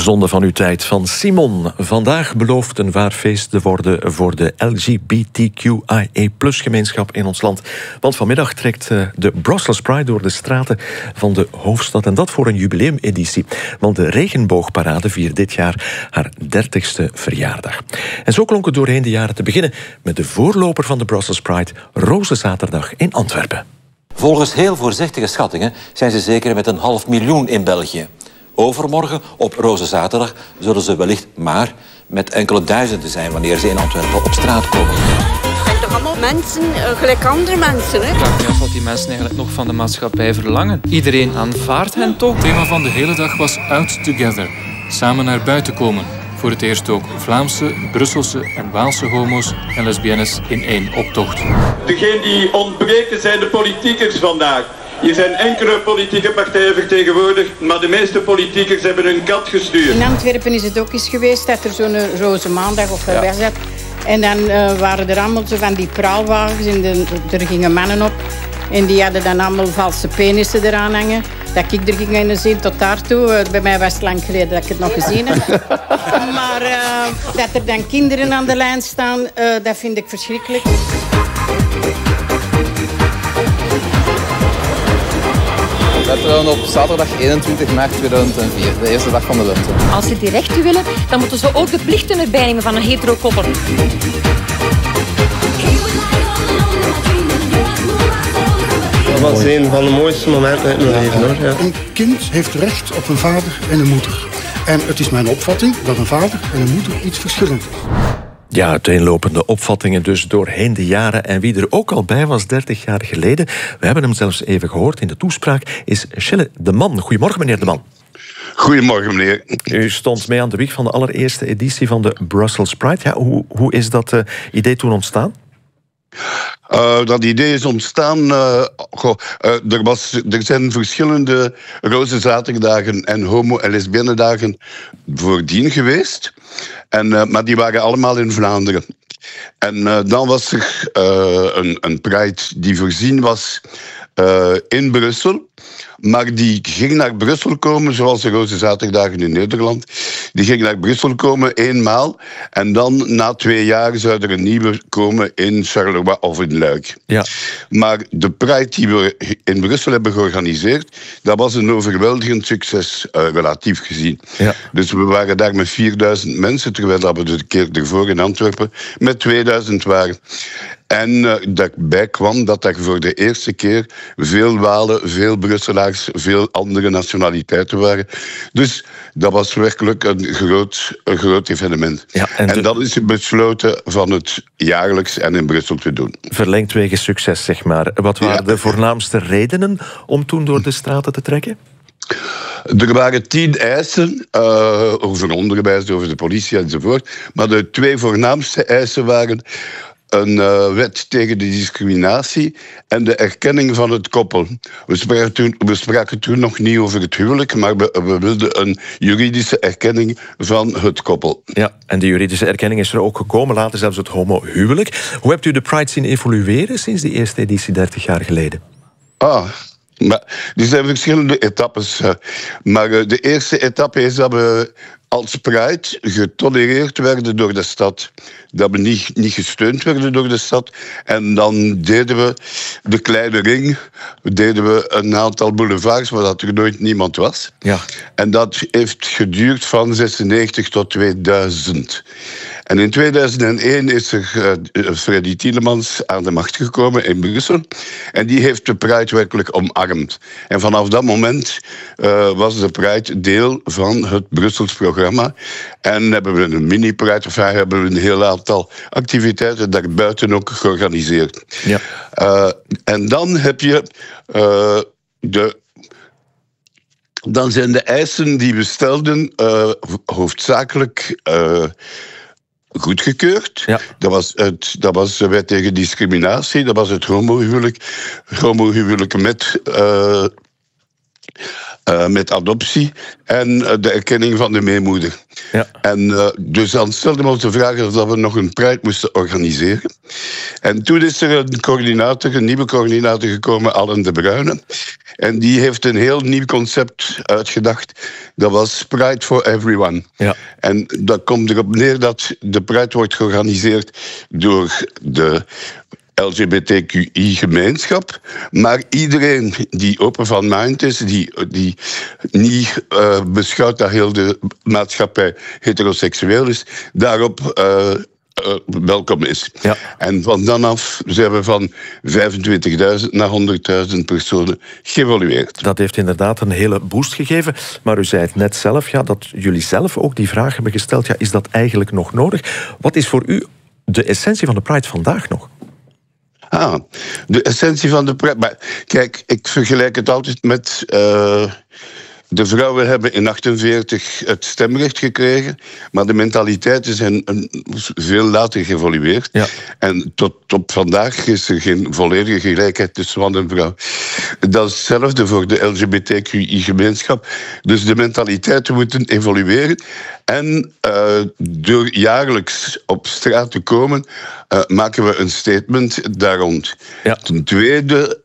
Zonde van uw tijd van Simon. Vandaag belooft een waar feest te worden voor de LGBTQIA+-gemeenschap in ons land. Want vanmiddag trekt de Brussels Pride door de straten van de hoofdstad. En dat voor een jubileumeditie. Want de regenboogparade viert dit jaar haar 30ste verjaardag. En zo klonk het doorheen de jaren, te beginnen met de voorloper van de Brussels Pride, Rozenzaterdag in Antwerpen. Volgens heel voorzichtige schattingen zijn ze zeker met 500.000 in België. Overmorgen, op Rozenzaterdag, zullen ze wellicht maar met enkele duizenden zijn wanneer ze in Antwerpen op straat komen. Het zijn toch allemaal mensen, gelijk andere mensen, hè? Ik vraag me af wat die mensen eigenlijk nog van de maatschappij verlangen. Iedereen aanvaardt hen toch? Het thema van de hele dag was Out Together. Samen naar buiten komen. Voor het eerst ook Vlaamse, Brusselse en Waalse homo's en lesbiennes in één optocht. Degene die ontbreken zijn de politiekers vandaag. Hier zijn enkele politieke partijen vertegenwoordigd, maar de meeste politiekers hebben hun kat gestuurd. In Antwerpen is het ook eens geweest dat er zo'n roze maandag of was dat. En dan waren er allemaal zo van die praalwagens en er gingen mannen op. En die hadden dan allemaal valse penissen eraan hangen. Dat ik er ging zien tot daartoe. Bij mij was het lang geleden dat ik het nog gezien heb. Maar dat er dan kinderen aan de lijn staan, dat vind ik verschrikkelijk. Dat trouwen op zaterdag 21 maart 2004, de eerste dag van de lente. Als ze die rechten willen, dan moeten ze ook de plichten erbij nemen van een hetero-koppel. Dat was een van de mooiste momenten uit mijn leven, hoor. Ja. Een kind heeft recht op een vader en een moeder. En het is mijn opvatting dat een vader en een moeder iets verschillend is. Ja, uiteenlopende opvattingen dus doorheen de jaren. En wie er ook al bij was 30 jaar geleden, we hebben hem zelfs even gehoord in de toespraak, is Gilles de Man. Goedemorgen, meneer de Man. Goedemorgen, meneer. U stond mee aan de wieg van de allereerste editie van de Brussels Pride. Ja, hoe is dat idee toen ontstaan? Dat idee is ontstaan. Er zijn verschillende Rozenzaterdagen en homo- en lesbiennedagen voordien geweest. Maar die waren allemaal in Vlaanderen. En dan was er een Pride die voorzien was in Brussel. Maar die ging naar Brussel komen, zoals de Rozenzaterdagen in Nederland. Die ging naar Brussel komen eenmaal. En dan, na 2 jaar, zou er een nieuwe komen in Charleroi of in Luik. Ja. Maar de Pride die we in Brussel hebben georganiseerd, dat was een overweldigend succes, relatief gezien. Ja. Dus we waren daar met 4000 mensen, terwijl dat we de keer ervoor in Antwerpen met 2000 waren. En daarbij kwam dat er voor de eerste keer veel Walen, veel Brusselaars, veel andere nationaliteiten waren. Dus dat was werkelijk een groot evenement. Ja, en dat is besloten van het jaarlijks en in Brussel te doen. Verlengd wegens succes, zeg maar. Wat waren de voornaamste redenen om toen door de straten te trekken? Er waren 10 eisen, over onderwijs, over de politie enzovoort. Maar de 2 voornaamste eisen waren een wet tegen de discriminatie en de erkenning van het koppel. We spraken toen nog niet over het huwelijk, maar we wilden een juridische erkenning van het koppel. Ja, en die juridische erkenning is er ook gekomen, later zelfs het homohuwelijk. Hoe hebt u de Pride zien evolueren sinds die eerste editie 30 jaar geleden? Maar er zijn verschillende etappes. Maar de eerste etappe is dat we als Pride getolereerd werden door de stad. Dat we niet gesteund werden door de stad. En dan deden we de kleine ring. Deden we een aantal boulevards waar dat er nooit niemand was. Ja. En dat heeft geduurd van 96 tot 2000. En in 2001 is er Freddy Tielemans aan de macht gekomen in Brussel. En die heeft de Pride werkelijk omarmd. En vanaf dat moment was de Pride deel van het Brussels programma. En hebben we een mini-Pride, of hebben we een heel aantal activiteiten daarbuiten ook georganiseerd. Ja. En dan heb je dan zijn de eisen die we stelden hoofdzakelijk goedgekeurd. Ja. Dat was de wet tegen discriminatie, dat was het homohuwelijk met adoptie en de erkenning van de meemoeder. Ja. En dus dan stelden we ons de vraag of we nog een Pride moesten organiseren. En toen is er een nieuwe coördinator gekomen, Allen de Bruyne. En die heeft een heel nieuw concept uitgedacht. Dat was Pride for Everyone. Ja. En dat komt erop neer dat de Pride wordt georganiseerd door de LGBTQI-gemeenschap, maar iedereen die open van mind is, die niet beschouwt dat heel de maatschappij heteroseksueel is, daarop welkom is. Ja. En van dan af zijn we van 25.000 naar 100.000 personen geëvolueerd. Dat heeft inderdaad een hele boost gegeven. Maar u zei het net zelf, dat jullie zelf ook die vraag hebben gesteld. Ja, is dat eigenlijk nog nodig? Wat is voor u de essentie van de Pride vandaag nog? De essentie van de Pride... Maar kijk, ik vergelijk het altijd met... De vrouwen hebben in 1948 het stemrecht gekregen, maar de mentaliteiten zijn veel later geëvolueerd. Ja. En tot op vandaag is er geen volledige gelijkheid tussen man en vrouw. Dat is hetzelfde voor de LGBTQI-gemeenschap. Dus de mentaliteiten moeten evolueren. En door jaarlijks op straat te komen, maken we een statement daar rond. Ja. Ten tweede...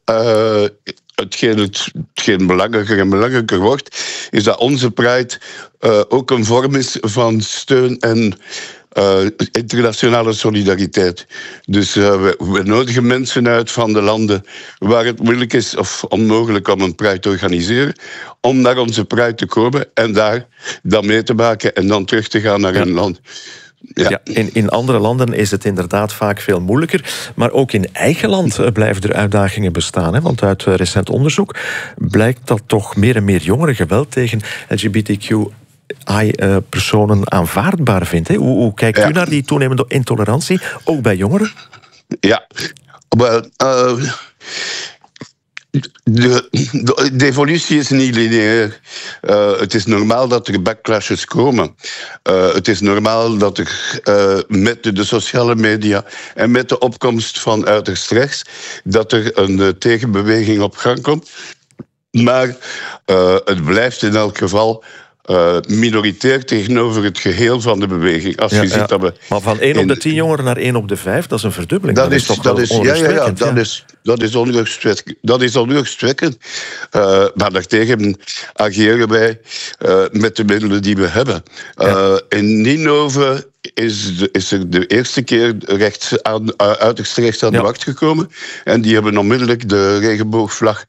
Hetgeen belangrijker en belangrijker wordt, is dat onze Pride ook een vorm is van steun en internationale solidariteit. Dus we nodigen mensen uit van de landen waar het moeilijk is of onmogelijk om een Pride te organiseren, om naar onze Pride te komen en daar dan mee te maken en dan terug te gaan naar hun land. Ja. Ja, in andere landen is het inderdaad vaak veel moeilijker. Maar ook in eigen land blijven er uitdagingen bestaan. Hè? Want uit recent onderzoek blijkt dat toch meer en meer jongeren geweld tegen LGBTQI-personen aanvaardbaar vindt. Hè? Hoe kijkt u naar die toenemende intolerantie, ook bij jongeren? Ja, de evolutie is niet lineair. Het is normaal dat er backclashes komen. Het is normaal dat er met de sociale media en met de opkomst van uiterst rechts, dat er een tegenbeweging op gang komt. Maar het blijft in elk geval minoritair tegenover het geheel van de beweging. Als je ziet dat we maar van 1 op de 10 jongeren naar 1 op de 5, dat is een verdubbeling. Dat is onrustwekkend. Maar daartegen ageren wij met de middelen die we hebben. In Ninove is er de eerste keer uiterst rechts aan de macht gekomen. En die hebben onmiddellijk de regenboogvlag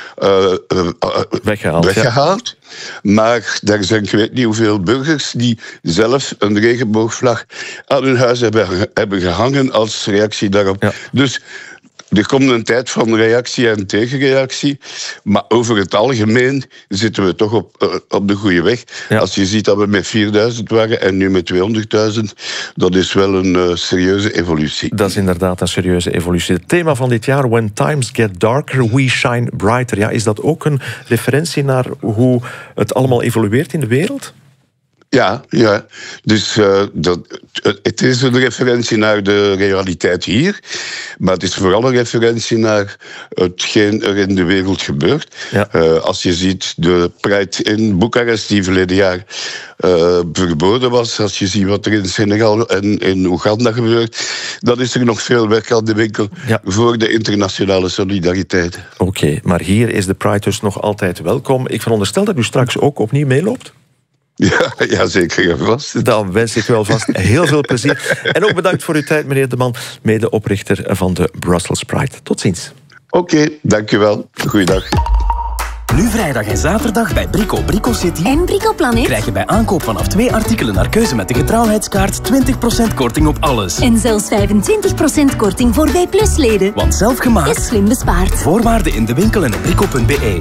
weggehaald. Ja. Maar er zijn, ik weet niet hoeveel burgers die zelf een regenboogvlag aan hun huis hebben gehangen als reactie daarop. Ja. Dus er komt een tijd van reactie en tegenreactie. Maar over het algemeen zitten we toch op de goede weg. Ja. Als je ziet dat we met 4.000 waren en nu met 200.000... dat is wel een serieuze evolutie. Dat is inderdaad een serieuze evolutie. Het thema van dit jaar, When Times Get Darker, We Shine Brighter. Ja, is dat ook een referentie naar hoe het allemaal evolueert in de wereld? Ja. Dus het is een referentie naar de realiteit hier, maar het is vooral een referentie naar hetgeen er in de wereld gebeurt. Ja. Als je ziet de Pride in Boekarest die verleden jaar verboden was, als je ziet wat er in Senegal en in Oeganda gebeurt, dan is er nog veel werk aan de winkel voor de internationale solidariteit. Oké, maar hier is de Pride dus nog altijd welkom. Ik veronderstel dat u straks ook opnieuw meeloopt? Ja, zeker vast. Dan wens ik wel vast heel veel plezier. En ook bedankt voor uw tijd, meneer De Man, medeoprichter van de Brussels Pride. Tot ziens. Oké, dank u wel. Goeiedag. Nu vrijdag en zaterdag bij Brico City en Brico Planet krijg je bij aankoop vanaf 2 artikelen naar keuze met de getrouwheidskaart 20% korting op alles. En zelfs 25% korting voor WPLUS-leden. Want zelf gemaakt is slim bespaard. Voorwaarden in de winkel en op brico.be.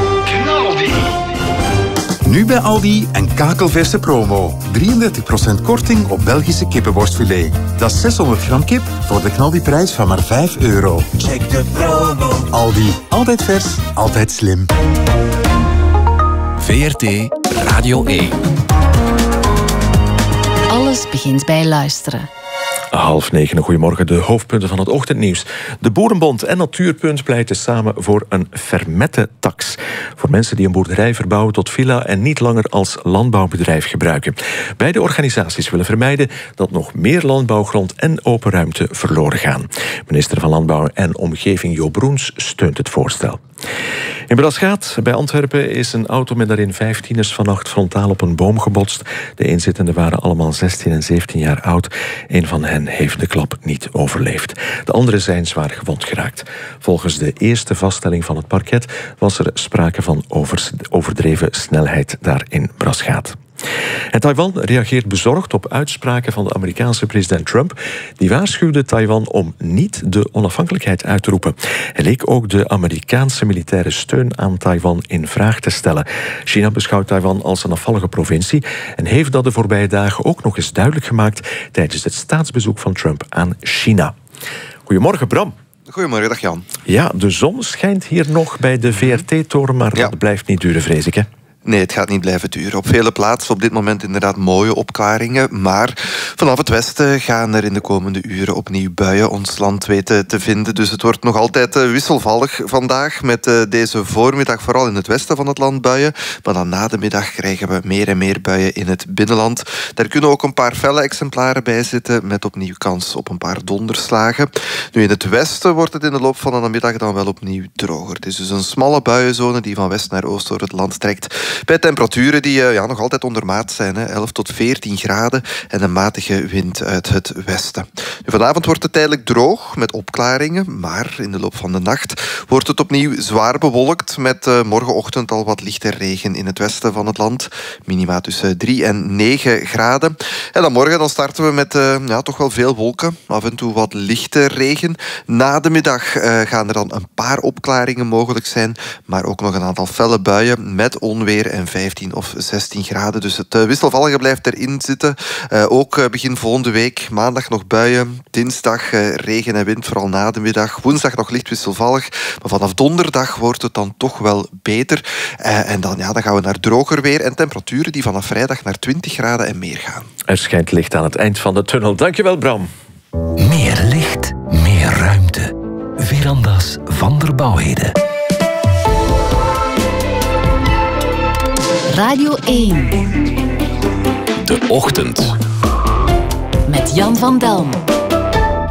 Nu bij Aldi een kakelverse promo. 33% korting op Belgische kippenworstfilet. Dat is 600 gram kip voor de knaldiprijs van maar €5. Check de promo. Aldi. Altijd vers, altijd slim. VRT Radio 1. Alles begint bij luisteren. 8:30, goedemorgen. De hoofdpunten van het ochtendnieuws. De Boerenbond en Natuurpunt pleiten samen voor een fermette-tax. Voor mensen die een boerderij verbouwen tot villa en niet langer als landbouwbedrijf gebruiken. Beide organisaties willen vermijden dat nog meer landbouwgrond en open ruimte verloren gaan. Minister van Landbouw en Omgeving Jo Broens steunt het voorstel. In Braschaat, bij Antwerpen, is een auto met daarin 5 tieners vannacht frontaal op een boom gebotst. De inzittenden waren allemaal 16 en 17 jaar oud. Een van hen heeft de klap niet overleefd. De anderen zijn zwaar gewond geraakt. Volgens de eerste vaststelling van het parket was er sprake van overdreven snelheid daar in Braschaat. En Taiwan reageert bezorgd op uitspraken van de Amerikaanse president Trump. Die waarschuwde Taiwan om niet de onafhankelijkheid uit te roepen. Hij leek ook de Amerikaanse militaire steun aan Taiwan in vraag te stellen. China beschouwt Taiwan als een afvallige provincie en heeft dat de voorbije dagen ook nog eens duidelijk gemaakt tijdens het staatsbezoek van Trump aan China. Goedemorgen, Bram. Goedemorgen, dag Jan. Ja, de zon schijnt hier nog bij de VRT-toren, maar dat blijft niet duren, vrees ik, hè? Nee, het gaat niet blijven duren. Op vele plaatsen op dit moment inderdaad mooie opklaringen. Maar vanaf het westen gaan er in de komende uren opnieuw buien ons land weten te vinden. Dus het wordt nog altijd wisselvallig vandaag. Met deze voormiddag vooral in het westen van het land buien. Maar dan na de middag krijgen we meer en meer buien in het binnenland. Daar kunnen ook een paar felle exemplaren bij zitten. Met opnieuw kans op een paar donderslagen. Nu in het westen wordt het in de loop van de namiddag dan wel opnieuw droger. Het is dus een smalle buienzone die van west naar oost door het land trekt. Bij temperaturen die nog altijd ondermaat zijn, 11 tot 14 graden en een matige wind uit het westen. Nu, vanavond wordt het tijdelijk droog met opklaringen, maar in de loop van de nacht wordt het opnieuw zwaar bewolkt met morgenochtend al wat lichte regen in het westen van het land. Minima tussen 3 en 9 graden. En dan morgen starten we met toch wel veel wolken, af en toe wat lichte regen. Na de middag gaan er dan een paar opklaringen mogelijk zijn, maar ook nog een aantal felle buien met onweer en 15 of 16 graden. Dus het wisselvallige blijft erin zitten. Ook begin volgende week, maandag nog buien. Dinsdag regen en wind, vooral na de middag. Woensdag nog licht wisselvallig. Maar vanaf donderdag wordt het dan toch wel beter. En dan gaan we naar droger weer. En temperaturen die vanaf vrijdag naar 20 graden en meer gaan. Er schijnt licht aan het eind van de tunnel. Dankjewel, Bram. Meer licht, meer ruimte. Verandas van der Bouwheden. Radio 1. De Ochtend. Met Jan van Delm.